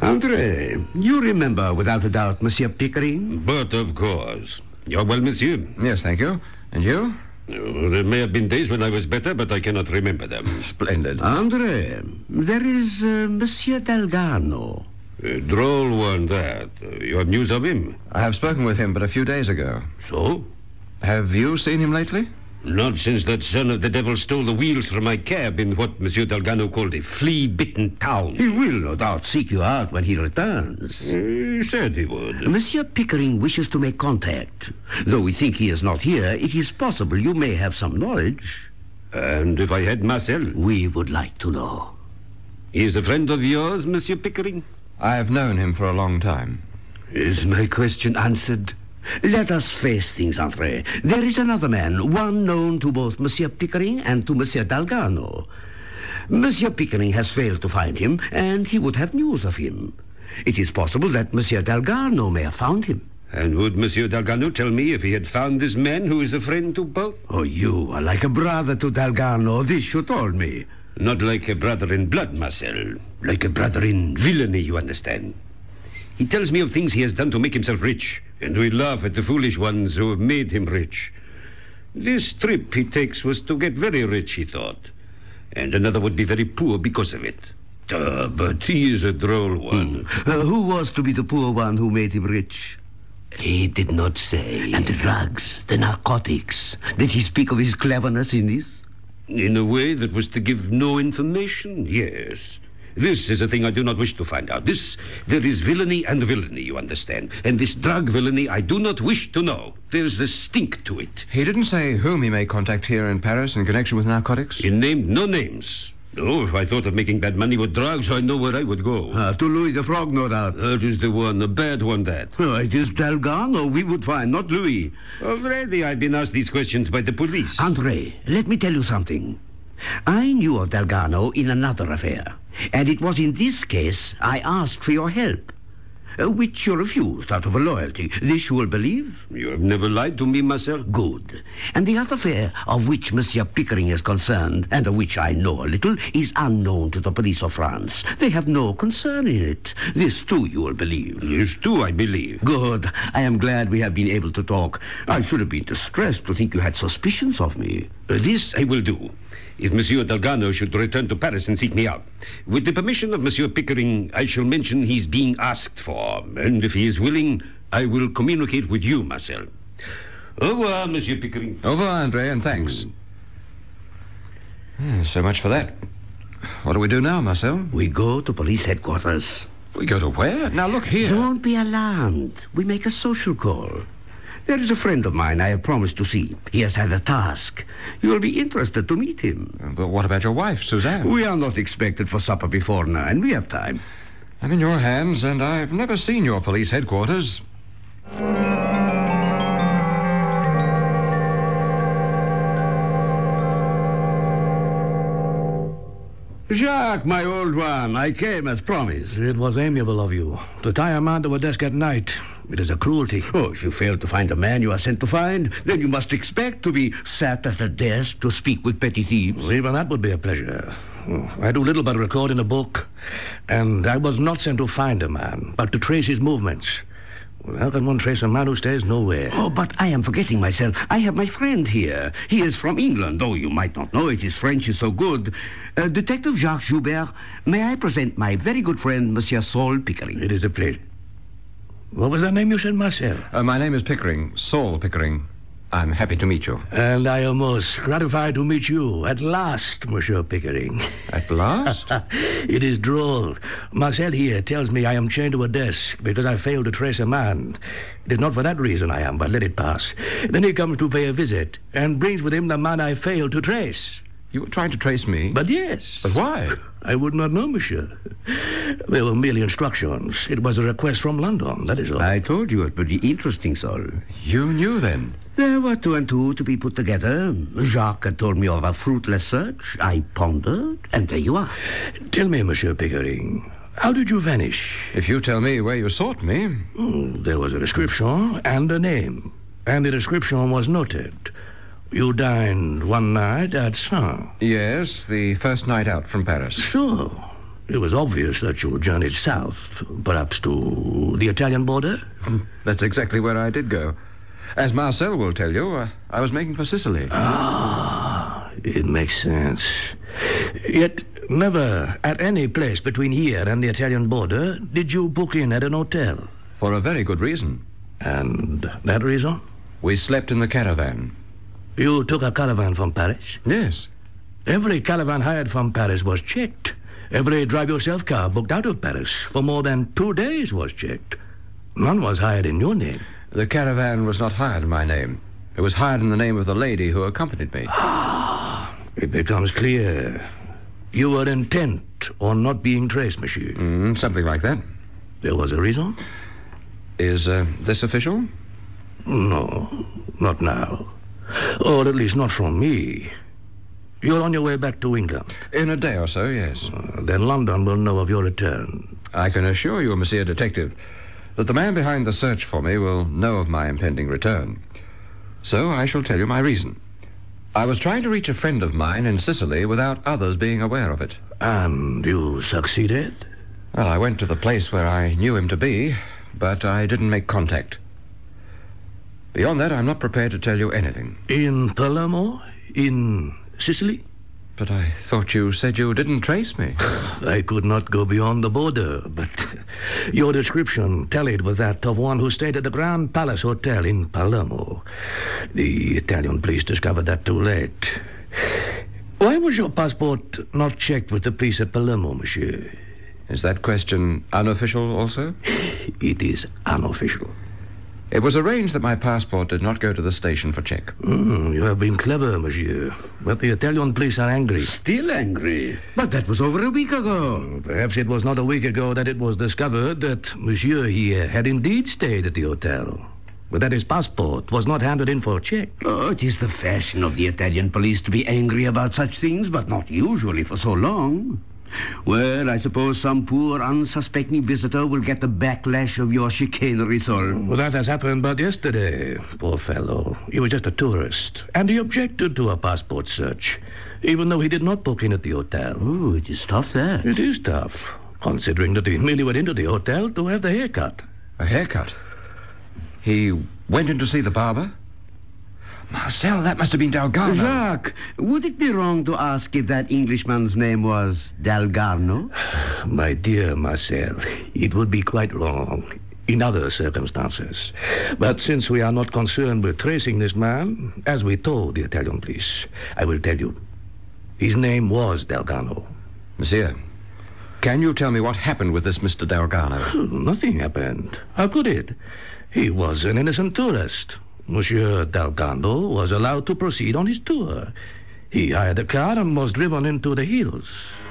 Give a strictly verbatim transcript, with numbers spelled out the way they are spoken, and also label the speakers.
Speaker 1: Andre, you remember without a doubt Monsieur Pickering?
Speaker 2: But of course. You're well, monsieur?
Speaker 3: Yes, thank you. And you?
Speaker 2: Oh, there may have been days when I was better, but I cannot remember them.
Speaker 3: Splendid.
Speaker 1: Andre, there is uh, Monsieur Delgano.
Speaker 2: A droll one, that. Uh, you have news of him?
Speaker 3: I have spoken with him but a few days ago.
Speaker 2: So?
Speaker 3: Have you seen him lately?
Speaker 2: Not since that son of the devil stole the wheels from my cab in what Monsieur Delgano called a flea-bitten town.
Speaker 1: He will no doubt seek you out when he returns.
Speaker 2: He said he would.
Speaker 1: Monsieur Pickering wishes to make contact. Though we think he is not here, it is possible you may have some knowledge.
Speaker 2: And if I had Marcel?
Speaker 1: We would like to know.
Speaker 2: He is a friend of yours, Monsieur Pickering?
Speaker 3: I have known him for a long time.
Speaker 1: Is my question answered? Let us face things, Andre. There is another man, one known to both Monsieur Pickering and to Monsieur Delgano. Monsieur Pickering has failed to find him, and he would have news of him. It is possible that Monsieur Delgano may have found him.
Speaker 2: And would Monsieur Delgano tell me if he had found this man who is a friend to both?
Speaker 1: Oh, you are like a brother to Delgano. This you told me.
Speaker 2: Not like a brother in blood, Marcel. Like a brother in villainy, you understand. He tells me of things he has done to make himself rich, and we laugh at the foolish ones who have made him rich. This trip he takes was to get very rich, he thought, and another would be very poor because of it. Uh, but he is a droll one.
Speaker 1: Hmm. Uh, who was to be the poor one who made him rich?
Speaker 2: He did not say.
Speaker 1: And the drugs, the narcotics. Did he speak of his cleverness in this?
Speaker 2: In a way that was to give no information, yes. This is a thing I do not wish to find out. This, there is villainy and villainy, you understand. And this drug villainy I do not wish to know. There's a stink to it.
Speaker 3: He didn't say whom he may contact here in Paris in connection with narcotics?
Speaker 2: He named no names. Oh, if I thought of making bad money with drugs, I know where I would go.
Speaker 1: Uh, to Louis the Frog, no doubt.
Speaker 2: That is the one, a bad one, that.
Speaker 1: Oh, it is Delgano we would find, not Louis.
Speaker 2: Already I've been asked these questions by the police.
Speaker 1: Andre, let me tell you something. I knew of Delgano in another affair, and it was in this case I asked for your help, uh, which you refused out of a loyalty. This you will believe?
Speaker 2: You have never lied to me, Marcel.
Speaker 1: Good. And the other affair of which Monsieur Pickering is concerned, and of which I know a little, is unknown to the police of France. They have no concern in it. This, too, you will believe.
Speaker 2: This, too, I believe.
Speaker 1: Good. I am glad we have been able to talk. I should have been distressed to think you had suspicions of me.
Speaker 2: Uh, this I will do. If Monsieur Delgano should return to Paris and seek me out, with the permission of Monsieur Pickering, I shall mention he's being asked for, and if he is willing, I will communicate with you, Marcel. Au revoir, Monsieur Pickering.
Speaker 3: Au revoir, Andre, and thanks. Hmm, so much for that. What do we do now, Marcel?
Speaker 1: We go to police headquarters.
Speaker 3: We go to where? Now, look here.
Speaker 1: Don't be alarmed. We make a social call. There is a friend of mine I have promised to see. He has had a task. You will be interested to meet him.
Speaker 3: But what about your wife, Suzanne?
Speaker 1: We are not expected for supper before nine. We have time.
Speaker 3: I'm in your hands, and I've never seen your police headquarters.
Speaker 1: Jacques, my old one, I came as promised.
Speaker 4: It was amiable of you to tie a man to a desk at night. It is a cruelty.
Speaker 1: Oh, if you fail to find a man you are sent to find, then you must expect to be sat at a desk to speak with petty thieves.
Speaker 4: Well, even that would be a pleasure. I do little but record in a book, and I was not sent to find a man, but to trace his movements. Well, how can one trace a man who stays nowhere?
Speaker 1: Oh, but I am forgetting myself. I have my friend here. He is from England, though you might not know it. His French is so good. Uh, Detective Jacques Joubert, may I present my very good friend, Monsieur Saul Pickering?
Speaker 4: It is a pleasure. What was that name you said, Marcel?
Speaker 3: Uh, my name is Pickering, Saul Pickering. I'm happy to meet you.
Speaker 4: And I am most gratified to meet you at last, Monsieur Pickering.
Speaker 3: At last?
Speaker 4: It is droll. Marcel here tells me I am chained to a desk because I failed to trace a man. It is not for that reason I am, but let it pass. Then he comes to pay a visit and brings with him the man I failed to trace.
Speaker 3: You were trying to trace me?
Speaker 4: But yes.
Speaker 3: But why?
Speaker 4: I would not know, monsieur. They were merely instructions. It was a request from London, that is all.
Speaker 1: I told you it would be interesting, Saul.
Speaker 3: You knew then?
Speaker 1: There were two and two to be put together. Jacques had told me of a fruitless search. I pondered, and there you are.
Speaker 4: Tell me, Monsieur Pickering, how did you vanish?
Speaker 3: If you tell me where you sought me...
Speaker 4: Oh, there was a description and a name, and the description was noted. You dined one night at Saint.
Speaker 3: Yes, the first night out from Paris.
Speaker 4: So, It was obvious that you journeyed south, perhaps to the Italian border.
Speaker 3: That's exactly where I did go. As Marcel will tell you, uh, I was making for Sicily.
Speaker 4: Ah, it makes sense. Yet, never at any place between here and the Italian border did you book in at an hotel.
Speaker 3: For a very good reason.
Speaker 4: And that reason?
Speaker 3: We slept in the caravan.
Speaker 4: You took a caravan from Paris?
Speaker 3: Yes.
Speaker 4: Every caravan hired from Paris was checked. Every drive-yourself car booked out of Paris for more than two days was checked. None was hired in your name.
Speaker 3: The caravan was not hired in my name. It was hired in the name of the lady who accompanied me.
Speaker 4: Ah, it becomes clear. You were intent on not being traced, monsieur.
Speaker 3: Mm, something like that.
Speaker 4: There was a reason?
Speaker 3: Is uh, this official?
Speaker 4: No, not now. Or at least not from me. You're on your way back to England.
Speaker 3: In a day or so, yes.
Speaker 4: Uh, then London will know of your return.
Speaker 3: I can assure you, Monsieur Detective, that the man behind the search for me will know of my impending return. So I shall tell you my reason. I was trying to reach a friend of mine in Sicily without others being aware of it.
Speaker 4: And you succeeded?
Speaker 3: Well, I went to the place where I knew him to be, but I didn't make contact. Beyond that, I'm not prepared to tell you anything.
Speaker 4: In Palermo? In Sicily?
Speaker 3: But I thought you said you didn't trace me.
Speaker 4: I could not go beyond the border, but your description tallied with that of one who stayed at the Grand Palace Hotel in Palermo. The Italian police discovered that too late. Why was your passport not checked with the police at Palermo, monsieur?
Speaker 3: Is that question unofficial also?
Speaker 4: It is unofficial.
Speaker 3: It was arranged that my passport did not go to the station for check.
Speaker 4: Mm, you have been clever, monsieur. But the Italian police are angry.
Speaker 1: Still angry? But that was over a week ago.
Speaker 4: Perhaps it was not a week ago that it was discovered that monsieur here had indeed stayed at the hotel, but that his passport was not handed in for check.
Speaker 1: Oh, it is the fashion of the Italian police to be angry about such things, but not usually for so long. Well, I suppose some poor, unsuspecting visitor will get the backlash of your chicanery, sir.
Speaker 4: Well, that has happened but yesterday, poor fellow. He was just a tourist, and he objected to a passport search, even though he did not book in at the hotel.
Speaker 1: Oh, it is tough, that.
Speaker 4: It is tough, considering that he merely went into the hotel to have the haircut.
Speaker 3: A haircut? He went in to see the barber? Marcel, that must have been Dalgarno.
Speaker 1: Jacques, would it be wrong to ask if that Englishman's name was Dalgarno?
Speaker 4: My dear Marcel, it would be quite wrong in other circumstances. But since we are not concerned with tracing this man, as we told the Italian police, I will tell you. His name was Dalgarno.
Speaker 3: Monsieur, can you tell me what happened with this Mister Dalgarno?
Speaker 4: Nothing happened. How could it? He was an innocent tourist. Monsieur Dalgarno was allowed to proceed on his tour. He hired a car and was driven into the hills.